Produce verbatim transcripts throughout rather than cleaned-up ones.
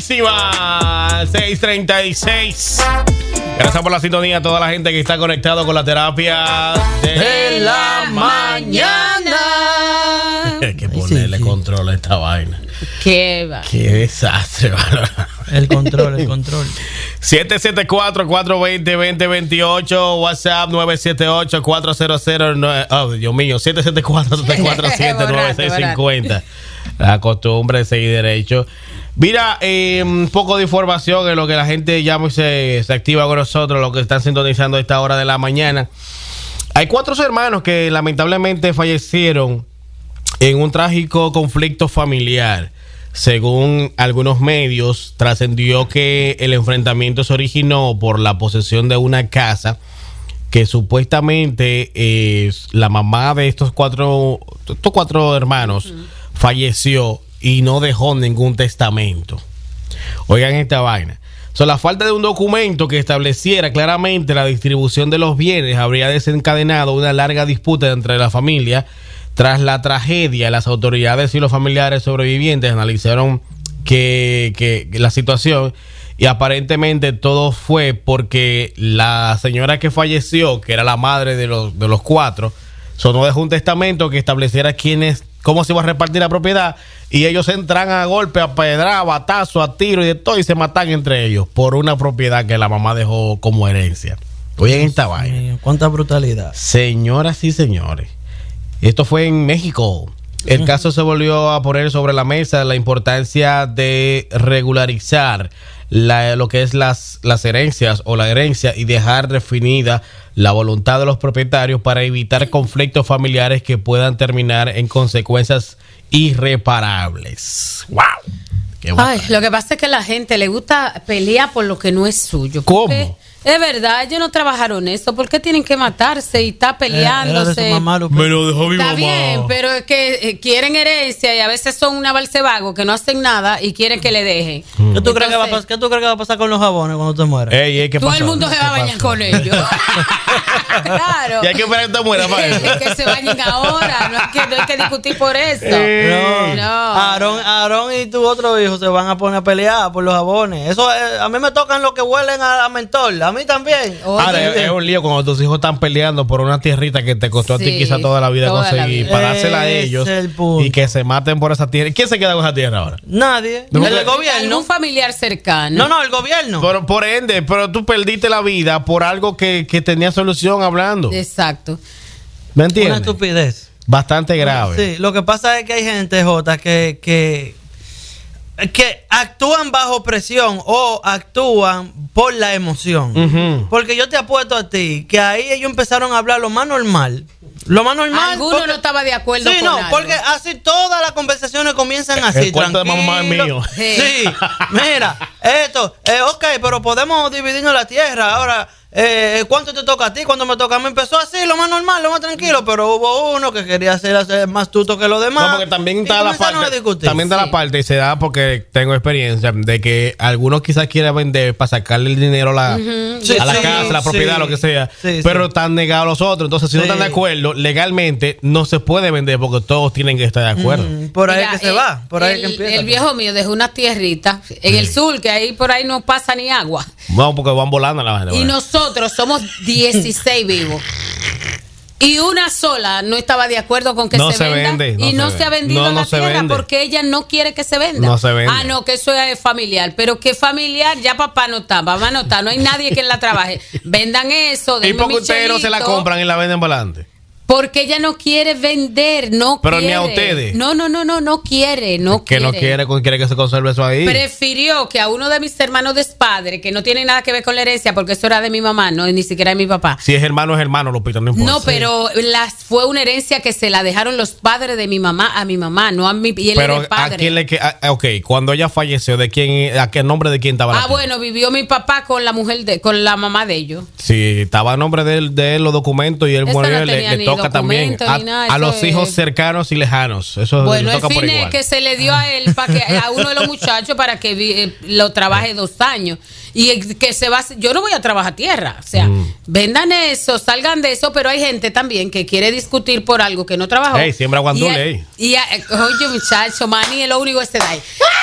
buenísima. seis treinta y seis. Gracias por la sintonía a toda la gente que está conectado con la terapia de, de la mañana. Hay que ponerle sí, sí. control a esta vaina. Qué va. Qué desastre, ¿verdad? El control, el control. siete siete cuatro, cuatro dos cero, dos cero dos ocho, WhatsApp nueve siete ocho, cuatro cero cero, nueve, oh, Dios mío, siete siete cuatro, siete cuatro siete, nueve seis cinco cero. La costumbre de seguir derecho. Mira, eh, un poco de información en lo que la gente llama y se, se activa con nosotros, lo que están sintonizando a esta hora de la mañana. Hay cuatro hermanos que lamentablemente fallecieron en un trágico conflicto familiar. Según algunos medios, trascendió que el enfrentamiento se originó por la posesión de una casa que supuestamente eh, la mamá de estos cuatro, estos cuatro hermanos uh-huh. falleció y no dejó ningún testamento. Oigan esta vaina. So, la falta de un documento que estableciera claramente la distribución de los bienes habría desencadenado una larga disputa entre la familia. Tras la tragedia, las autoridades y los familiares sobrevivientes analizaron que, que, que la situación y aparentemente todo fue porque la señora que falleció, que era la madre de los, de los cuatro, so, no dejó un testamento que estableciera quiénes, cómo se iba a repartir la propiedad, y ellos entran a golpe, a pedra, a batazo, a tiro y de todo, y se matan entre ellos por una propiedad que la mamá dejó como herencia. Oigan esta vaina. Cuánta brutalidad. Señoras y señores, esto fue en México. El caso se volvió a poner sobre la mesa la importancia de regularizar la, lo que es las, las herencias o la herencia y dejar definida la voluntad de los propietarios para evitar conflictos familiares que puedan terminar en consecuencias irreparables. ¡Wow! Qué Ay, lo que pasa es que a la gente le gusta pelear por lo que no es suyo. ¿Cómo? Es verdad, ellos no trabajaron eso. ¿Por qué tienen que matarse y estar peleándose? Eh, mamá, me lo dejó mi Está mamá. bien, pero es que eh, quieren herencia y a veces son una balsevago que no hacen nada y quieren que le dejen. Mm. ¿Qué, tú crees que va a pasar, ¿Qué tú crees que va a pasar con los jabones cuando te mueras? Ey, ey, ¿qué Todo pasó? el mundo se va a bañar con ellos. Claro. Y hay que esperar que te mueras para eso. Es que se bañen ahora. No, es que, no hay que discutir por eso. No, no. Aarón, Aarón y tu otro hijo se van a poner a pelear por los jabones. Eso eh, a mí me tocan los que huelen a, a mentol. A mí también. Ahora, es, es un lío cuando tus hijos están peleando por una tierrita que te costó sí, a ti quizá toda la vida toda conseguir, la vida. Para dársela a ellos y que se maten por esa tierra. ¿Quién se queda con esa tierra ahora? Nadie. ¿No? El gobierno. Un familiar cercano. No, no, el gobierno. Por, por ende, pero tú perdiste la vida por algo que, que tenía solución hablando. Exacto. ¿Me entiendes? Una estupidez. Bastante grave. Sí, lo que pasa es que hay gente, Jota, que... que que actúan bajo presión o actúan por la emoción. Uh-huh. Porque yo te apuesto a ti que ahí ellos empezaron a hablar lo más normal. Lo más normal. Alguno porque, no estaba de acuerdo sí, con no, algo. Porque así todas las conversaciones comienzan así. El cuento de mamá es mío. Sí, sí. Mira, esto, eh, ok, pero podemos dividirnos la tierra. Ahora, eh, ¿cuánto te toca a ti? ¿Cuánto me toca a mí? Empezó así, lo más normal, lo más tranquilo, pero hubo uno que quería ser, hacer más tuto que los demás. No, porque también está la parte, también está sí. la parte, y se da porque tengo experiencia, de que algunos quizás quieran vender para sacarle el dinero a la, uh-huh. sí, a la sí, casa, la propiedad, sí. lo que sea, sí, pero sí. están negados los otros. Entonces, si sí. no están de acuerdo, legalmente no se puede vender porque todos tienen que estar de acuerdo. Mm, por ahí Mira, que se el, va, por ahí el, que empieza. El viejo mío dejó una tierrita en sí. el sur, que ahí por ahí no pasa ni agua. No, porque van volando la gente. Y nosotros somos dieciséis vivos. Y una sola no estaba de acuerdo con que no se, se venda. Vende, no y se no vende. se ha vendido no, la no tierra vende. porque ella no quiere que se venda. No se vende. Ah, no, que eso es familiar. Pero que familiar, ya papá no está, mamá no está, no hay nadie que la trabaje. Vendan eso. ¿Y por qué ustedes no se la compran y la venden para adelante? Porque ella no quiere vender, no Pero quiere. ni a ustedes. No, no, no, no, no quiere, no que quiere. no quiere, quiere que se conserve eso ahí. Prefirió que a uno de mis hermanos de padre, que no tiene nada que ver con la herencia, porque eso era de mi mamá, no ni siquiera de mi papá. Si es hermano, es hermano, Lupita, no importa. No, pero las, fue una herencia que se la dejaron los padres de mi mamá a mi mamá, no a mi, y él pero era el padre. ¿a quién le a, ok, cuando ella falleció, ¿de quién, a qué nombre de quién estaba la Ah, tierra? Bueno, vivió mi papá con la mujer de, con la mamá de ellos. Sí, estaba a nombre de él, de él los documentos y él Eso murió, no le, le toca toca también a, ni nada, a los es... hijos cercanos y lejanos. Eso bueno, le toca el por fin igual. es que se le dio a él para que a uno de los muchachos para que vi, eh, lo trabaje dos años y que se va. Yo no voy a trabajar tierra, o sea, mm. vendan eso, salgan de eso, pero hay gente también que quiere discutir por algo que no trabajó. Hey, siembra guandule. Y, y, y oye, muchacho, Manny es lo único que se da ahí.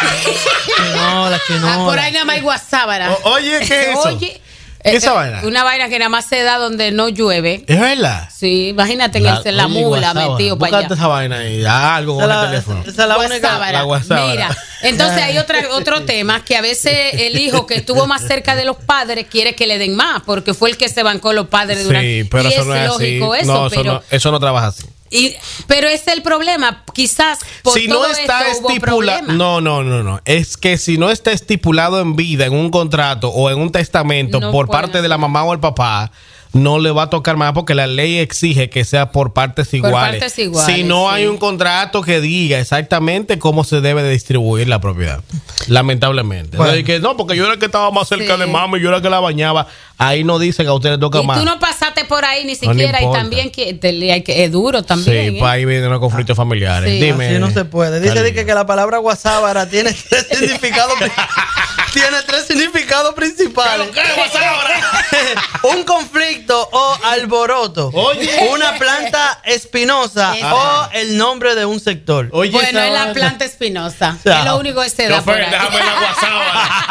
No, la que no. Ah, por ahí nada más hay guasábara. Oye, ¿qué es eso? Oye, ¿Qué eh, esa vaina? Una vaina que nada más se da donde no llueve. ¿Es verdad? Sí, imagínate en la, el, la oye, mula guasábara. metido para allá. Esa vaina y algo con la, el teléfono. Esa es la única. La guasábara. Mira, entonces hay otra, otro tema que a veces el hijo que estuvo más cerca de los padres quiere que le den más porque fue el que se bancó los padres durante. Sí, pero y eso es no es lógico así. eso, No, eso, pero no, eso no trabaja así. Y, pero ese es el problema, quizás por si todo no está esto hubo estipulado, problemas. no, no, no, no, es que si no está estipulado en vida, en un contrato o en un testamento No por pueden parte de la mamá o el papá, no le va a tocar más porque la ley exige que sea por partes iguales. partes iguales, si no sí. hay un contrato que diga exactamente cómo se debe de distribuir la propiedad, lamentablemente. Bueno. O sea, que no, porque yo era el que estaba más cerca Sí. de mami, yo era el que la bañaba. Ahí no dice que a usted le toca Y más. tú no pasaste por ahí ni No le siquiera y importa. también que, te, hay que es duro también. Sí, ¿eh? pues ahí vienen los conflictos familiares. Sí. Dime. Así no se puede. Dice Cali. que, que la palabra guasábara tiene tres significados. Tiene tres significados principales. ¿Qué es guasábara? Un conflicto o alboroto. Oye. Una planta espinosa Esa. o el nombre de un sector. Oye, Bueno, esa es la vaina. planta espinosa. sea, Es lo único que se da Chofer, por ahí. déjame la guasábara.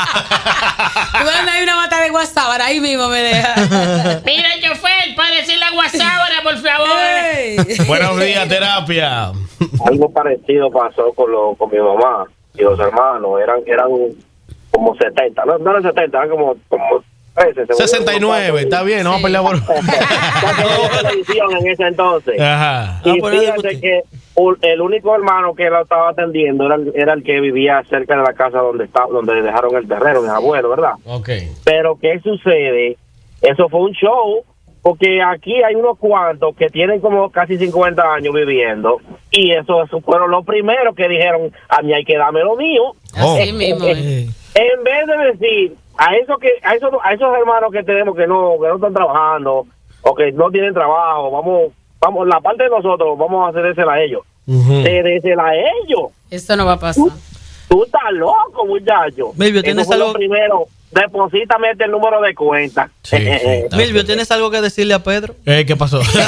Cuando hay una mata de guasábara, ahí mismo me deja. Mira, chofer, para decir la guasábara, por favor. Ey. Buenos días, terapia. Algo parecido pasó con, lo, con mi mamá y los hermanos. Eran eran como setenta. No, no eran setenta, eran como, como trece. sesenta y nueve, está bien, no vamos a pelear por. Ya que no había televisión en ese entonces. Ajá. Y Ah, por eso fíjate discutí. que un- el único hermano que la estaba atendiendo era, el- era el que vivía cerca de la casa donde está, donde le dejaron el terreno, mis abuelos, ¿verdad? Ok. Pero ¿qué sucede? Eso fue un show, porque aquí hay unos cuantos que tienen como casi cincuenta años viviendo, y eso, eso fueron los primeros que dijeron, a mí hay que darme lo mío. Oh. Así mismo. Eh, ¿eh? Sí. En vez de decir a esos que a esos a esos hermanos que tenemos que no que no están trabajando o que no tienen trabajo, vamos vamos la parte de nosotros vamos a cedérsela a ellos. Ujú. Cedérsela a ellos. Eso no va a pasar. Tú, tú estás loco, muchacho. Milvio, Eso ¿tienes fue lo algo? primero. Deposítame este número de cuenta. Sí, sí, está Milvio, ¿tienes algo que decirle a Pedro? Eh, ¿Qué pasó? Sí,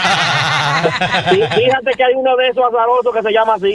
fíjate que hay uno de esos azarosos que se llama así.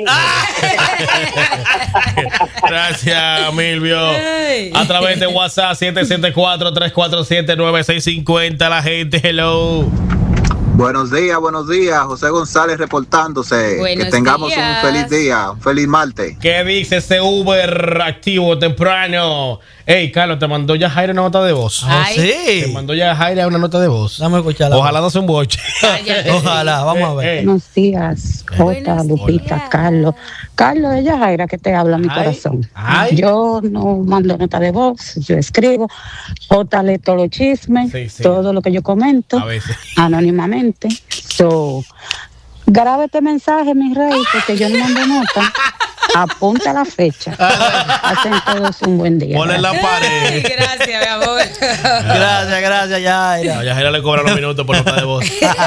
Gracias, Milvio. Ay. A través de WhatsApp siete siete cuatro, tres cuatro siete, nueve seis cinco cero. La gente, hello. Buenos días, buenos días. José González reportándose. Buenos que tengamos días. un feliz día, un feliz martes. ¿Qué dice ese Uber activo temprano? Ey, Carlos, te mandó ya Jaira una nota de voz. Ay. Te Sí. mandó ya Jaira una nota de voz. Dame a escucharla. Ojalá no sea un boche. Cállate. Ojalá, vamos a ver. Eh, eh. Buenos días, Jota, Buenos Lupita, días. Carlos. Carlos, ella es Jaira que te habla mi Ay, corazón. ay. Yo no mando nota de voz, yo escribo. Jota lee todos los chismes, Sí, sí. todo lo que yo comento, A veces. anónimamente. So, grabe este mensaje, mi rey, porque yo no mando nota. Apunta la fecha. Hacen todos un buen día. Ponle en la Ay, pared. gracias, mi amor. Gracias, gracias, Yaira. A Jaira le cobra los minutos por nota de voz.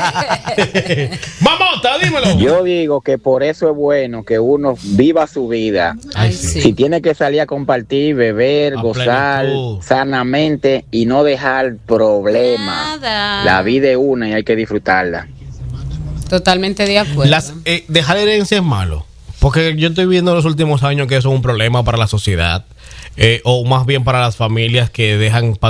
Mamota, dímelo. Yo digo que por eso es bueno que uno viva su vida. Ay, sí. Si tiene que salir a compartir, beber, A gozar plenitud. sanamente y no dejar problemas. Nada. La vida es una y hay que disfrutarla. Totalmente de acuerdo. Las, eh, dejar herencia es malo. Porque yo estoy viendo en los últimos años que eso es un problema para la sociedad. Eh, o más bien para las familias que dejan